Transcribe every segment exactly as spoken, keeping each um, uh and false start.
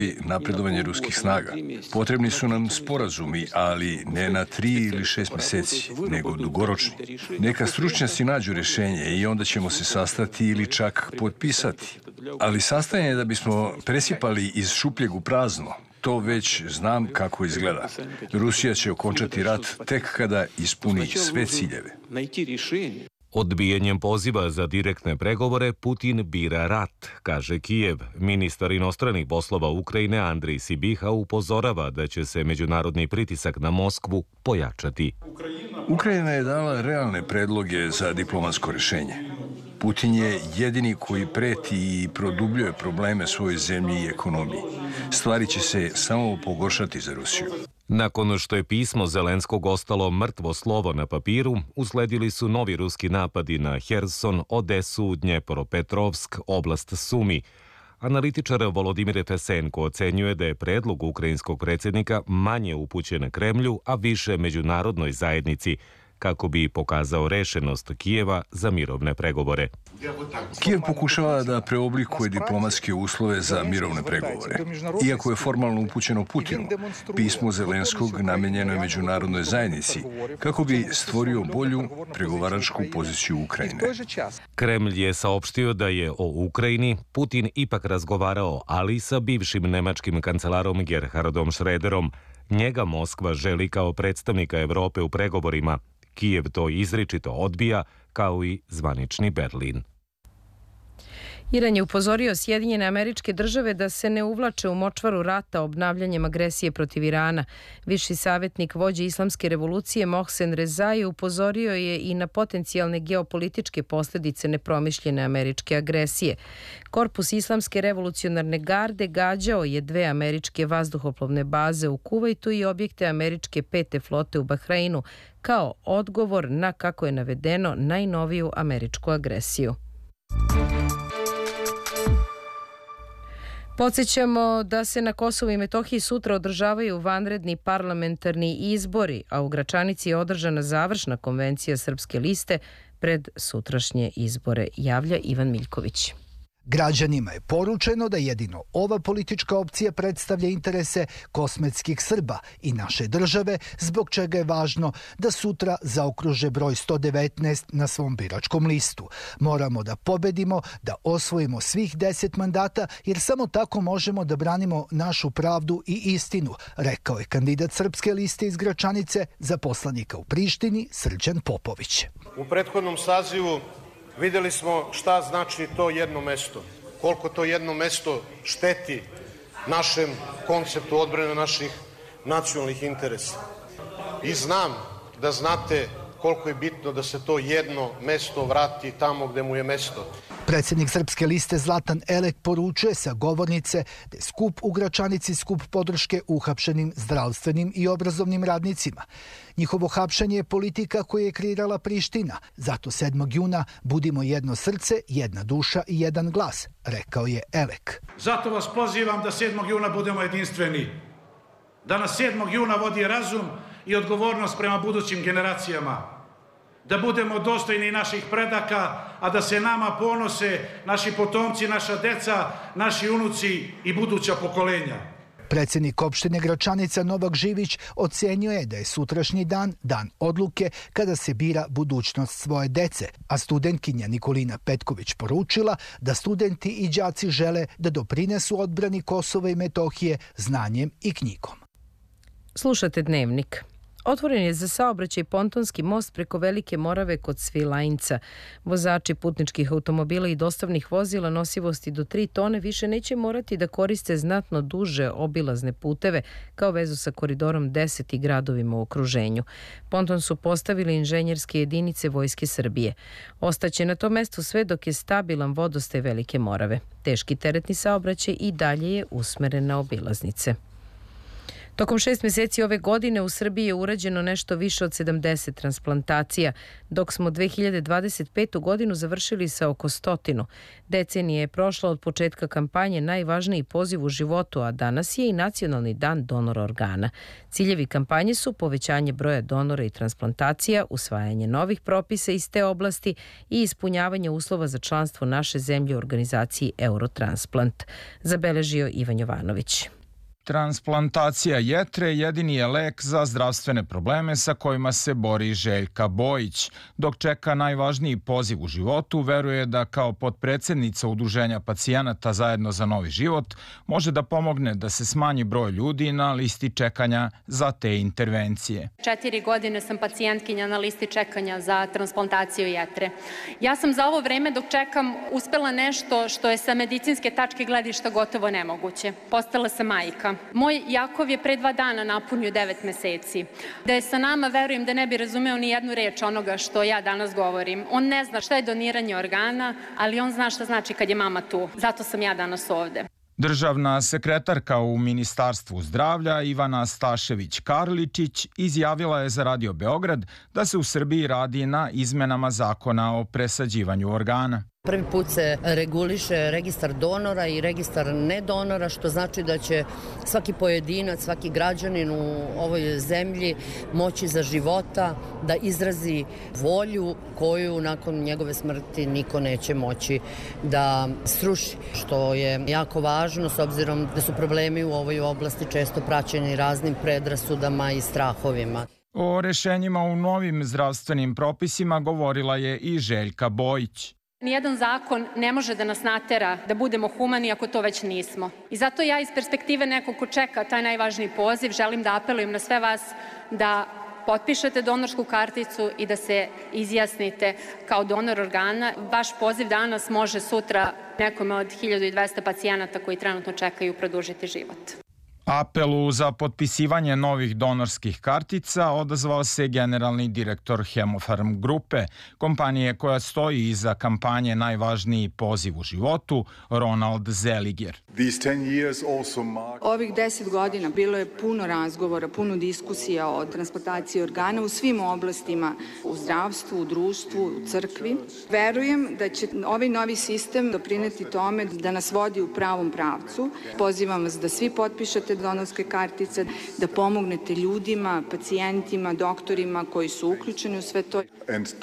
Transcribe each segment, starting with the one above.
napredovanje ruskih snaga. Potrebni su nam sporazumi, ali ne na tri ili šest meseci, nego dugoročni. Neka stručnjaci nađu rješenje i onda ćemo se sastati ili čak potpisati. Ali sastajanje da bismo presipali iz šupljeg u prazno, to već znam kako izgleda. Rusija će okončati rat tek kada ispuni sve ciljeve. Odbijanjem poziva za direktne pregovore Putin bira rat, kaže Kijev. Ministar inostranih poslova Ukrajine Andrij Sibiha upozorava da će se međunarodni pritisak na Moskvu pojačati. Ukrajina je dala realne predloge za diplomatsko rješenje. Putin je jedini koji preti i produbljuje probleme svojoj zemlji i ekonomiji. Stvari će se samo pogoršati za Rusiju. Nakon što je pismo Zelenskog ostalo mrtvo slovo na papiru, usledili su novi ruski napadi na Herson, Odesu, Dnjepropetrovsk, oblast Sumi. Analitičar Volodimir Fesenko ocenjuje da je predlog ukrajinskog predsjednika manje upućen Kremlju, a više međunarodnoj zajednici, kako bi pokazao rešenost Kijeva za mirovne pregovore. Kijev pokušava da preoblikuje diplomatske uslove za mirovne pregovore. Iako je formalno upućeno Putinu, pismo Zelenskog namenjeno je međunarodnoj zajednici kako bi stvorio bolju pregovaračku poziciju Ukrajine. Kremlj je saopštio da je o Ukrajini Putin ipak razgovarao, ali sa bivšim nemačkim kancelarom Gerhardom Schröderom. Njega Moskva želi kao predstavnika Evrope u pregovorima. Kijev to izričito odbija, kao i zvanični Berlin. Iran je upozorio Sjedinjene Američke Države da se ne uvlače u močvaru rata obnavljanjem agresije protiv Irana. Viši savjetnik vođe islamske revolucije Mohsen Rezai upozorio je i na potencijalne geopolitičke posljedice nepromišljene američke agresije. Korpus Islamske revolucionarne garde gađao je dve američke vazduhoplovne baze u Kuvajtu i objekte američke pete flote u Bahreinu kao odgovor na, kako je navedeno, najnoviju američku agresiju. Podsjećamo da se na Kosovu i Metohiji sutra održavaju vanredni parlamentarni izbori, a u Gračanici je održana završna konvencija Srpske liste pred sutrašnje izbore, javlja Ivan Miljković. Građanima je poručeno da jedino ova politička opcija predstavlja interese kosmetskih Srba i naše države, zbog čega je važno da sutra zaokruže broj sto devetnaest na svom biračkom listu. Moramo da pobedimo, da osvojimo svih deset mandata, jer samo tako možemo da branimo našu pravdu i istinu, rekao je kandidat Srpske liste iz Gračanice za poslanika u Prištini Srđan Popović. U prethodnom sazivu vidjeli smo šta znači to jedno mesto, koliko to jedno mesto šteti našem konceptu odbrane naših nacionalnih interesa. I znam da znate koliko je bitno da se to jedno mesto vrati tamo gde mu je mesto. Predsjednik Srpske liste Zlatan Elek poručuje sa govornice da je skup u Gračanici skup podrške uhapšenim zdravstvenim i obrazovnim radnicima. Njihovo hapšenje je politika koju je kreirala Priština. Zato sedmog juna budimo jedno srce, jedna duša i jedan glas, rekao je Elek. Zato vas pozivam da sedmog juna budemo jedinstveni. Da nas sedmog juna vodi razum i odgovornost prema budućim generacijama. Da budemo dostojni naših predaka, a da se nama ponose naši potomci, naša deca, naši unuci i buduća pokolenja. Predsjednik opštine Gračanica Novak Živić ocenjuje da je sutrašnji dan dan odluke kada se bira budućnost svoje dece, a studentkinja Nikolina Petković poručila da studenti i đaci žele da doprinesu odbrani Kosova i Metohije znanjem i knjigom. Slušate Dnevnik. Otvoren je za saobraćaj pontonski most preko Velike Morave kod Svilajnca. Vozači putničkih automobila i dostavnih vozila nosivosti do tri tone više neće morati da koriste znatno duže obilazne puteve kao vezu sa koridorom deset i gradovima u okruženju. Ponton su postavili inženjerske jedinice Vojske Srbije. Ostaće na tom mestu sve dok je stabilan vodostaj Velike Morave. Teški teretni saobraćaj i dalje je usmeren na obilaznice. Tokom šest meseci ove godine u Srbiji je urađeno nešto više od sedamdeset transplantacija, dok smo dve hiljade dvadeset petu godinu završili sa oko stotinu. Decenija je prošla od početka kampanje Najvažniji poziv u životu, a danas je i Nacionalni dan donora organa. Ciljevi kampanje su povećanje broja donora i transplantacija, usvajanje novih propisa iz te oblasti i ispunjavanje uslova za članstvo naše zemlje u organizaciji Eurotransplant, zabeležio Ivan Jovanović. Transplantacija jetre jedini je lek za zdravstvene probleme sa kojima se bori Željka Bojić. Dok čeka najvažniji poziv u životu, veruje da kao potpredsednica Udruženja pacijenata Zajedno za novi život može da pomogne da se smanji broj ljudi na listi čekanja za te intervencije. Četiri godine sam pacijentkinja na listi čekanja za transplantaciju jetre. Ja sam za ovo vreme dok čekam uspela nešto što je sa medicinske tačke gledišta gotovo nemoguće. Postala sam majka. Moj Jakov je pre dva dana napunio devet meseci. Da je sa nama, verujem da ne bi razumeo ni jednu reč onoga što ja danas govorim. On ne zna šta je doniranje organa, ali on zna šta znači kad je mama tu. Zato sam ja danas ovde. Državna sekretarka u Ministarstvu zdravlja Ivana Stašević-Karličić izjavila je za Radio Beograd da se u Srbiji radi na izmenama zakona o presađivanju organa. Prvi put se reguliše registar donora i registar nedonora, što znači da će svaki pojedinac, svaki građanin u ovoj zemlji moći za života da izrazi volju koju nakon njegove smrti niko neće moći da sruši, što je jako važno s obzirom da su problemi u ovoj oblasti često praćeni raznim predrasudama i strahovima. O rešenjima u novim zdravstvenim propisima govorila je i Željka Bojić. Nijedan zakon ne može da nas natera da budemo humani ako to već nismo. I zato ja iz perspektive nekog ko čeka taj najvažniji poziv želim da apelujem na sve vas da potpišete donorsku karticu i da se izjasnite kao donor organa. Vaš poziv danas može sutra nekome od hiljadu dvesta pacijenata koji trenutno čekaju produžiti život. Apelu za potpisivanje novih donorskih kartica odazvao se generalni direktor Hemofarm grupe, kompanije koja stoji iza kampanje Najvažniji poziv u životu, Ronald Zeliger. Ovih deset godina bilo je puno razgovora, puno diskusija o transplantaciji organa u svim oblastima, u zdravstvu, u društvu, u crkvi. Verujem da će ovaj novi sistem doprineti tome da nas vodi u pravom pravcu. Pozivam vas da svi potpišete donorske kartice, da pomognete ljudima, pacijentima, doktorima koji su uključeni u sve to.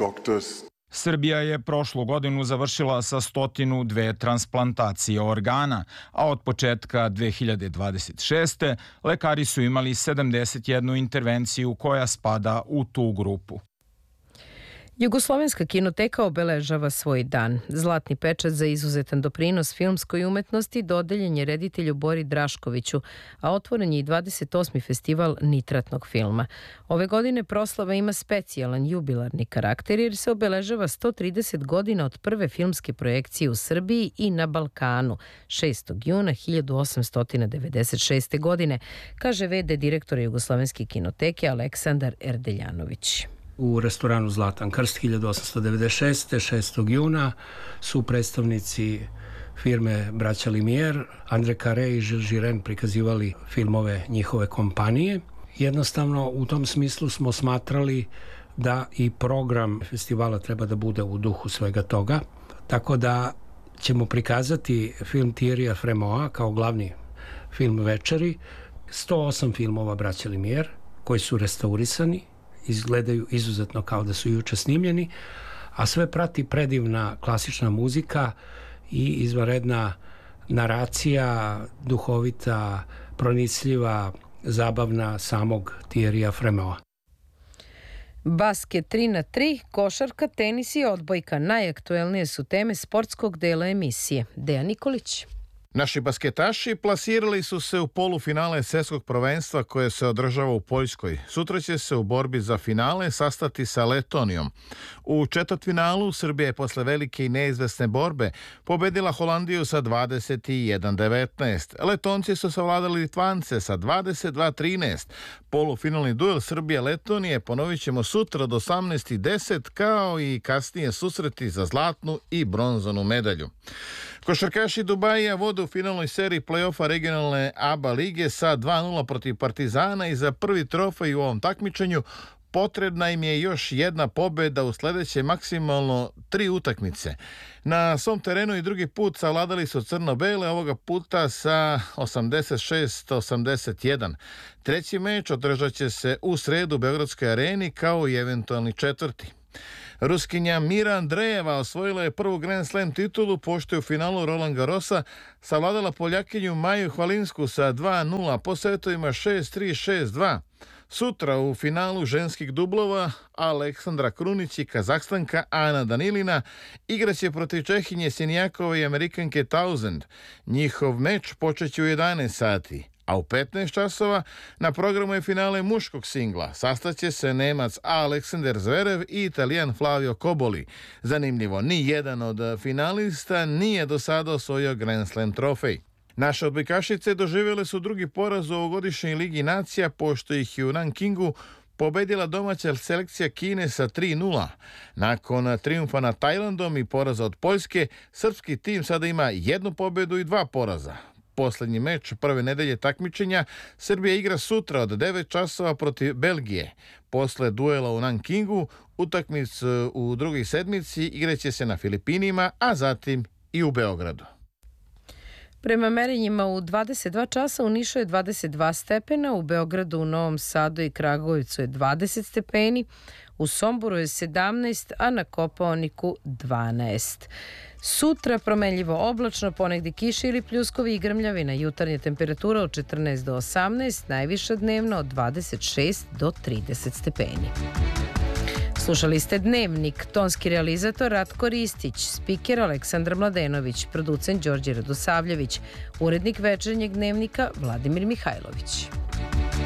Srbija je prošlu godinu završila sa stotinu dve transplantacije organa, a od početka dve hiljade dvadeset šeste. lekari su imali sedamdeset jednu intervenciju koja spada u tu grupu. Jugoslovenska kinoteka obeležava svoj dan. Zlatni pečat za izuzetan doprinos filmskoj umetnosti dodeljen je reditelju Bori Draškoviću, a otvoren je i dvadeset osmi festival nitratnog filma. Ove godine proslava ima specijalan jubilarni karakter jer se obeležava sto trideset godina od prve filmske projekcije u Srbiji i na Balkanu, šestog juna hiljadu osamsto devedeset šeste. godine, kaže ve de direktora Jugoslovenske kinoteke Aleksandar Erdeljanović. U restoranu Zlatan krst hiljadu osamsto devedeset šeste. šestog juna su predstavnici firme Braća Limijer, Andre Carré i Žil Žiren prikazivali filmove njihove kompanije. Jednostavno u tom smislu smo smatrali da i program festivala treba da bude u duhu svega toga. Tako da ćemo prikazati film Thierrya Frémoa kao glavni film večeri, sto osam filmova Braća Limijer koji su restaurisani, izgledaju izuzetno kao da su juče snimljeni, a sve prati predivna klasična muzika i izvanredna naracija, duhovita, pronicljiva, zabavna samog Thierrya Frémoa. Basket tri na tri, košarka, tenis i odbojka. Najaktuelnije su teme sportskog dela emisije. Dejan Nikolić. Naši basketaši plasirali su se u polufinale svetskog prvenstva koje se održava u Poljskoj. Sutra će se u borbi za finale sastati sa Letonijom. U četvrtfinalu Srbija je posle velike i neizvesne borbe pobedila Holandiju sa dvadeset jedan devetnaest. Letonci su savladali Litvance sa dvadeset dva trinaest. Polufinalni duel Srbija-Letonije ponovit ćemo sutra od osamnaest i deset kao i kasnije susreti za zlatnu i bronzanu medalju. Košarkaši Dubaija vode u finalnoj seriji play-offa regionalne A B A lige sa dva nula protiv Partizana i za prvi trofej u ovom takmičenju potrebna im je još jedna pobjeda u sljedeće maksimalno tri utakmice. Na svom terenu i drugi put savladali su crno-bele, ovoga puta sa osamdeset šest osamdeset jedan. Treći meč održat će se u sredu u Beogradskoj areni kao i eventualni četvrti. Ruskinja Mira Andrejeva osvojila je prvu Grand Slam titulu pošto je u finalu Roland Garrosa savladala Poljakinju Maju Hvalinsku sa dva nula po setovima šest tri šest dva. Sutra u finalu ženskih dublova Aleksandra Krunić i Kazahstanka Ana Danilina igraće protiv Čehinje Sinijakove i Amerikanke Tausend. Njihov meč počeće u jedanaest sati. A u petnaest časova na programu je finale muškog singla. Sastaće se Nemac Aleksander Zverev i Italijan Flavio Koboli. Zanimljivo, ni jedan od finalista nije do sada osvojio Grand Slam trofej. Naše odbojkašice doživjele su drugi poraz u ovogodišnjoj Ligi nacija, pošto ih je u Nankingu pobedila domaća selekcija Kine sa tri nula. Nakon trijumfa nad Tajlandom i poraza od Poljske, srpski tim sada ima jednu pobjedu i dva poraza. Posljednji meč prve nedelje takmičenja Srbija igra sutra od devet časova protiv Belgije. Posle duela u Nankingu, utakmicu u drugoj sedmici igraće se na Filipinima, a zatim i u Beogradu. Prema merenjima u dvadeset dva časa u Nišu je dvadeset dva stepena, u Beogradu, u Novom Sadu i Kragujevcu je dvadeset stepeni, u Somboru je sedamnaest, a na Kopaoniku dvanaest. Sutra promenljivo oblačno, ponegdje kiše ili pljuskovi i grmljavina, jutarnja temperatura od četrnaest do osamnaest, najviša dnevna od dvadeset šest do trideset stepeni. Slušali ste Dnevnik, tonski realizator Ratko Ristić, spiker Aleksandar Mladenović, producent Đorđe Radosavljević, urednik Večernjeg dnevnika Vladimir Mihajlović.